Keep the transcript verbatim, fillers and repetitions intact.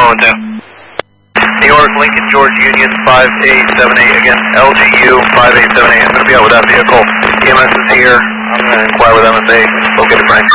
one two. New York, Lincoln, George, Union, five eight seven eight, again, L G U, five eight seven eight, I'm going to be out with that vehicle. E M S is here, I'm going to inquire with them if they located Frank.